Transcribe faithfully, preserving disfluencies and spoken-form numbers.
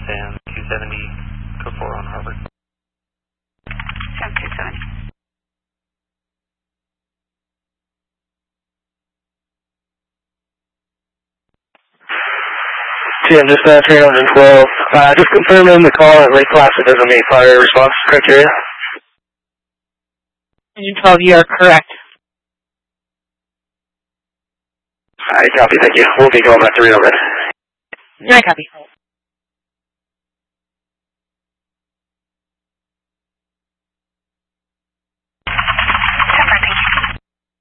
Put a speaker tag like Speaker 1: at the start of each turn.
Speaker 1: Sam two seventy, code four on Harvard.
Speaker 2: Sam two seventy.
Speaker 3: Sam, dispatch three twelve. Uh, just confirming the call at Lake Placid doesn't meet fire response criteria.
Speaker 4: Engine twelve, you are correct.
Speaker 3: Alright, copy, thank you. We'll be going back to Reno then.
Speaker 4: I copy.